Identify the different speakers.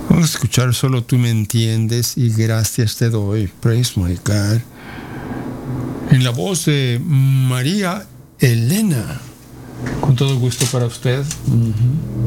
Speaker 1: Vamos a escuchar Solo tú me entiendes y gracias te doy. Praise my God. En la voz de María Elena. Con todo gusto para usted.